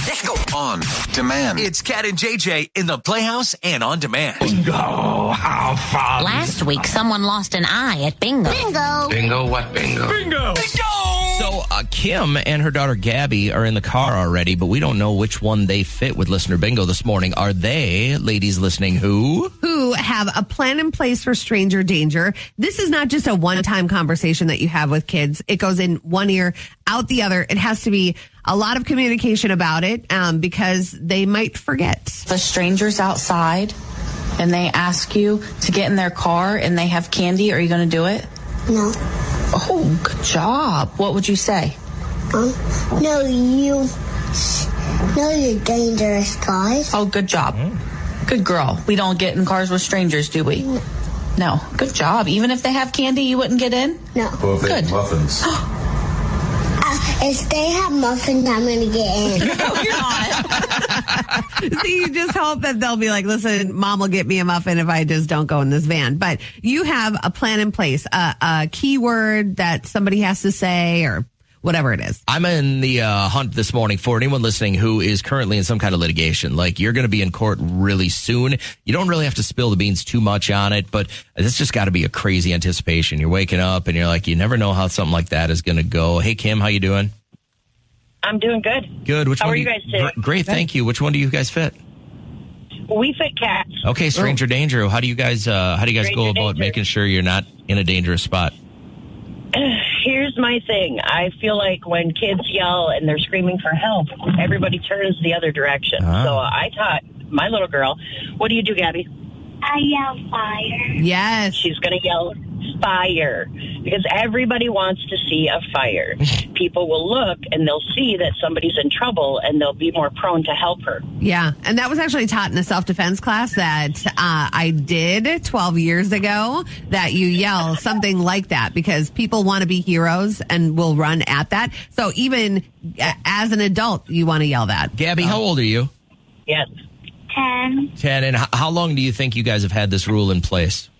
Let's go. On demand. It's Cat and JJ in the Playhouse and on demand. Bingo, how fun. Last week, someone lost an eye at bingo. Bingo. Bingo, what bingo? Bingo. So Kim and her daughter Gabby are in the car already, but we don't know which one they fit with Listener Bingo this morning. Are they, ladies listening, who have a plan in place for stranger danger? This is not just a one-time conversation that you have with kids. It goes in one ear, out the other. It has to be a lot of communication about it because they might forget. The strangers outside and they ask you to get in their car and they have candy, are you going to do it? No. Oh, good job. What would you say? No, you're dangerous, guys. Oh, good job. Good girl. We don't get in cars with strangers, do we? No. Good job. Even if they have candy, you wouldn't get in? No. Well, they have muffins. If they have muffins, I'm going to get in. No, you're not. So you just hope that they'll be like, listen, Mom will get me a muffin if I just don't go in this van. But you have a plan in place, a keyword that somebody has to say or whatever it is. I'm in the hunt this morning for anyone listening who is currently in some kind of litigation. Like, you're going to be in court really soon. You don't really have to spill the beans too much on it, but it's just got to be a crazy anticipation. You're waking up and you're like, you never know how something like that is going to go. Hey, Kim, how you doing? I'm doing good. Good. Which How one are you guys today? Great, thank you. Which one do you guys fit? We fit cats. Okay, stranger danger. How do you guys go about danger. making sure you're not in a dangerous spot? Here's my thing. I feel like when kids yell and they're screaming for help, everybody turns the other direction. So I taught my little girl, what do you do, Gabby? I yell fire. Yes. She's going to yell fire because everybody wants to see a fire. People will look and they'll see that somebody's in trouble and they'll be more prone to help her. Yeah. And that was actually taught in a self-defense class that I did 12 years ago, that you yell something like that because people want to be heroes and will run at that. So even as an adult, you want to yell that. Gabby, how old are you? Yes. 10. 10. And how long do you think you guys have had this rule in place?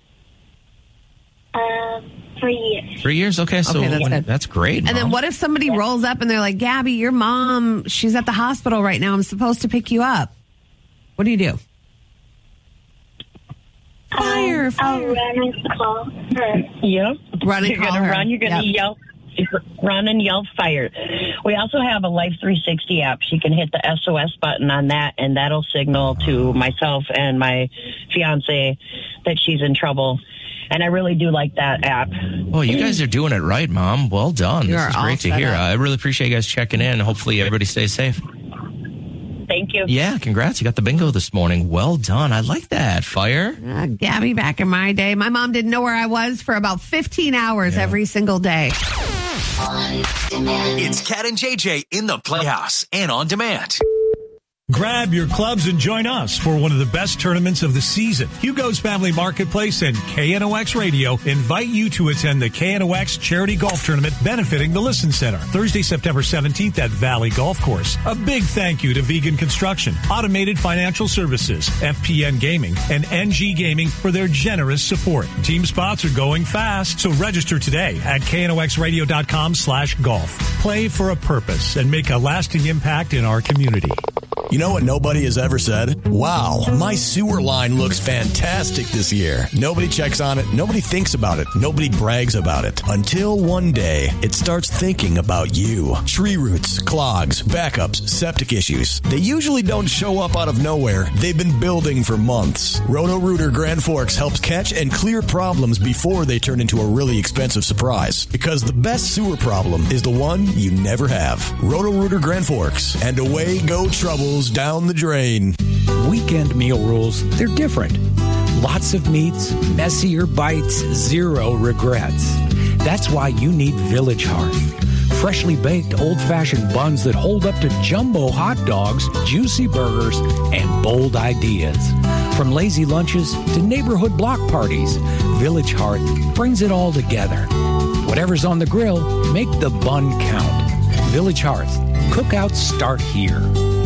3 years. 3 years? Okay, so Okay, that's good. that's great. And then Mom. what if somebody rolls up and they're like, Gabby, your mom, she's at the hospital right now. I'm supposed to pick you up. What do you do? Fire. I'll run and call her. Yep. Run and You're call going to her. run. You're going to Yep. yell. Run and yell fire. We also have a Life 360 app. She can hit the SOS button on that, and that'll signal to myself and my fiance that she's in trouble. And I really do like that app. Oh, you guys are doing it right, Mom. Well done. You This are is all great to set hear. up. I really appreciate you guys checking in. Hopefully everybody stays safe. Thank you. Yeah, congrats. You got the bingo this morning. Well done. I like that. Fire. Gabby, back in my day, my mom didn't know where I was for about 15 hours every single day. It's Cat and JJ in the Playhouse and on demand. Grab your clubs and join us for one of the best tournaments of the season. Hugo's Family Marketplace and KNOX Radio invite you to attend the KNOX Charity Golf Tournament benefiting the Listen Center, Thursday, September 17th at Valley Golf Course. A big thank you to Vegan Construction, Automated Financial Services, FPN Gaming, and NG Gaming for their generous support. Team spots are going fast, so register today at knoxradio.com/golf. Play for a purpose and make a lasting impact in our community. You know what nobody has ever said? Wow, my sewer line looks fantastic this year. Nobody checks on it. Nobody thinks about it. Nobody brags about it. Until one day, it starts thinking about you. Tree roots, clogs, backups, septic issues. They usually don't show up out of nowhere. They've been building for months. Roto-Rooter Grand Forks helps catch and clear problems before they turn into a really expensive surprise. Because the best sewer problem is the one you never have. Roto-Rooter Grand Forks. And away go troubles down the drain. Weekend meal rules, they're different. Lots of meats, messier bites, zero regrets. That's why you need Village Hearth. Freshly baked old-fashioned buns that hold up to jumbo hot dogs, juicy burgers, and bold ideas. From lazy lunches to neighborhood block parties, Village Hearth brings it all together. Whatever's on the grill, make the bun count. Village Hearth. Cookouts start here.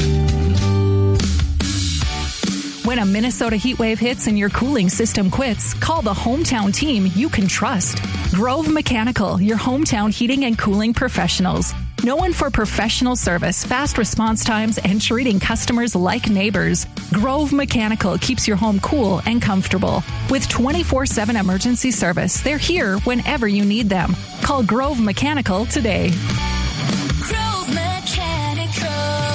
When a Minnesota heat wave hits and your cooling system quits, call the hometown team you can trust. Grove Mechanical, your hometown heating and cooling professionals. Known for professional service, fast response times, and treating customers like neighbors, Grove Mechanical keeps your home cool and comfortable. With 24/7 emergency service, they're here whenever you need them. Call Grove Mechanical today. Grove Mechanical.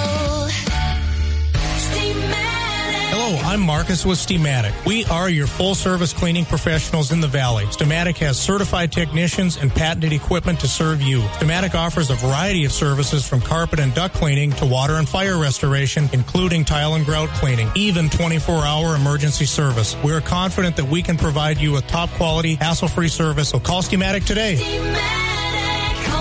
Hello, I'm Marcus with Steamatic. We are your full-service cleaning professionals in the Valley. Steamatic has certified technicians and patented equipment to serve you. Steamatic offers a variety of services from carpet and duct cleaning to water and fire restoration, including tile and grout cleaning, even 24-hour emergency service. We're confident that we can provide you with top-quality, hassle-free service, so call Steamatic today. Steamatic, call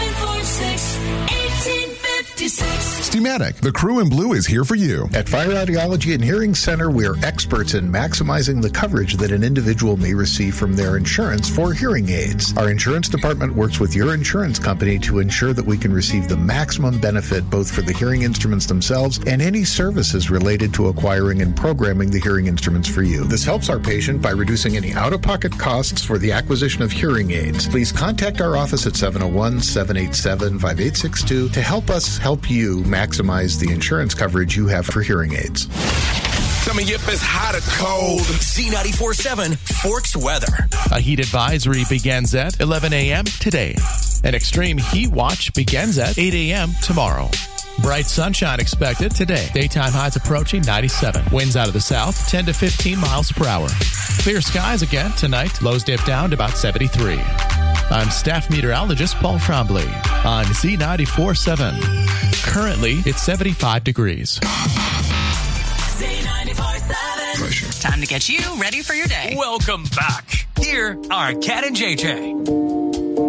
746-1856. Steamatic, the crew in blue is here for you. At Fire Audiology and Hearing Center, we are experts in maximizing the coverage that an individual may receive from their insurance for hearing aids. Our insurance department works with your insurance company to ensure that we can receive the maximum benefit both for the hearing instruments themselves and any services related to acquiring and programming the hearing instruments for you. This helps our patient by reducing any out-of-pocket costs for the acquisition of hearing aids. Please contact our office at 701-787-5862 to help us help you maximize the insurance coverage you have for hearing aids. Tell me if it's hot or cold. Z94.7 Forks weather. A heat advisory begins at 11 a.m. today. An extreme heat watch begins at 8 a.m. tomorrow. Bright sunshine expected today. Daytime highs approaching 97. Winds out of the south, 10 to 15 miles per hour. Clear skies again tonight. Lows dip down to about 73. I'm staff meteorologist Paul Trombley on Z94.7. Currently, it's 75 degrees. Time to get you ready for your day. Welcome back. Here are Cat and JJ.